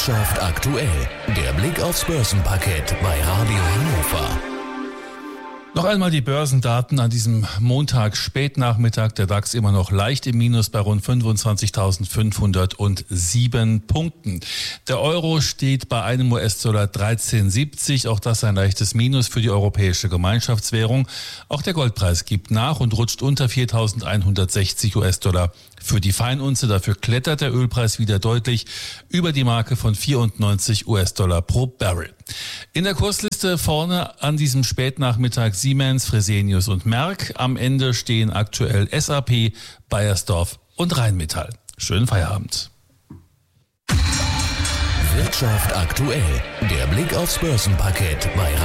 Wirtschaft aktuell. Der Blick aufs Börsenparkett bei Radio Hannover. Noch einmal die Börsendaten an diesem Montag Spätnachmittag. Der DAX immer noch leicht im Minus bei rund 25.507 Punkten. Der Euro steht bei einem US-Dollar 13,70. Auch das ein leichtes Minus für die europäische Gemeinschaftswährung. Auch der Goldpreis gibt nach und rutscht unter 4.160 US-Dollar für die Feinunze. Dafür klettert der Ölpreis wieder deutlich über die Marke von 94 US-Dollar pro Barrel. In der Kursliste vorne an diesem Spätnachmittag Siemens, Fresenius und Merck. Am Ende stehen aktuell SAP, Beiersdorf und Rheinmetall. Schönen Feierabend. Wirtschaft aktuell. Der Blick aufs Börsenparkett bei